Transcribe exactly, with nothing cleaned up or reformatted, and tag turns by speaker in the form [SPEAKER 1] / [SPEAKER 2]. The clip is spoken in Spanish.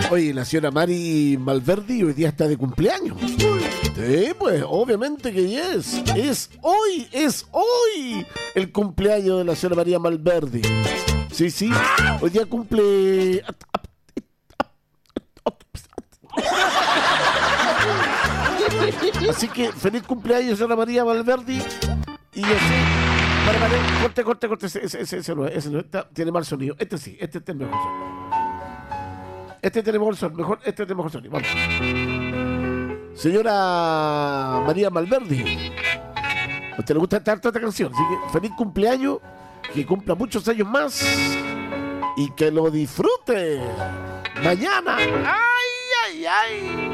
[SPEAKER 1] Oye, la señora Mari Malverdi hoy día está de cumpleaños. Sí, pues, obviamente que es. Es hoy, es hoy el cumpleaños de la señora María Malverdi. Sí, sí. Hoy día cumple... Así que feliz cumpleaños, señora María Malverdi. Y así... Vale, vale, corte, corte, corte. Ese, ese, ese, ese no es, ese no es. Tiene mal sonido. Este sí, este, este es mejor sonido. Este tiene mejor sonido. Mejor, este tiene mejor sonido. Vamos. Señora María Malverdi, a usted le gusta esta, esta canción, así que feliz cumpleaños, que cumpla muchos años más y que lo disfrute mañana. ¡Ay, ay, ay!